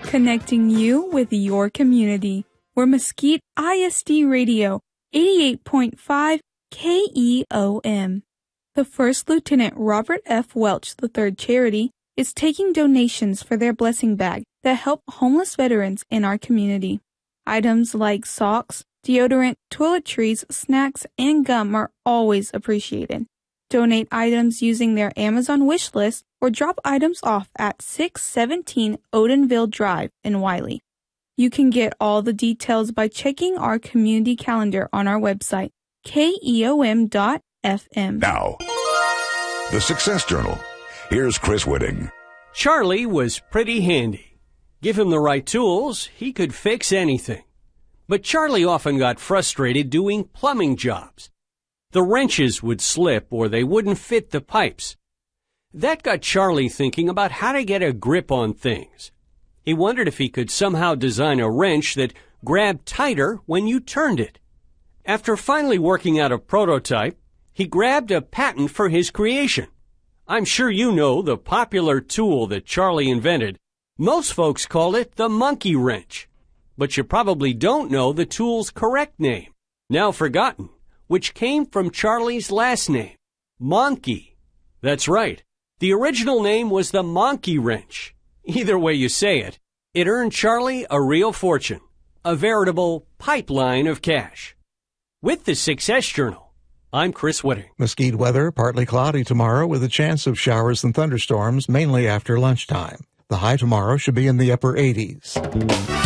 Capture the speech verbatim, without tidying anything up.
connecting you with your community. We're Mesquite I S D Radio, eighty-eight point five K E O M. The First Lieutenant Robert F. Welch the third Charity is taking donations for their blessing bag that help homeless veterans in our community. Items like socks, deodorant, toiletries, snacks, and gum are always appreciated. Donate items using their Amazon wish list or drop items off at six seventeen Odenville Drive in Wiley. You can get all the details by checking our community calendar on our website, K E O M dot F M. Now, the Success Journal. Here's Chris Whitting. Charlie was pretty handy. Give him the right tools, he could fix anything. But Charlie often got frustrated doing plumbing jobs. The wrenches would slip or they wouldn't fit the pipes. That got Charlie thinking about how to get a grip on things. He wondered if he could somehow design a wrench that grabbed tighter when you turned it. After finally working out a prototype, he grabbed a patent for his creation. I'm sure you know the popular tool that Charlie invented. Most folks call it the monkey wrench. But you probably don't know the tool's correct name, now forgotten, which came from Charlie's last name, Monkey. That's right. The original name was the monkey wrench. Either way you say it, it earned Charlie a real fortune, a veritable pipeline of cash. With the Success Journal, I'm Chris Whitting. Mesquite weather, partly cloudy tomorrow with a chance of showers and thunderstorms, mainly after lunchtime. The high tomorrow should be in the upper eighties.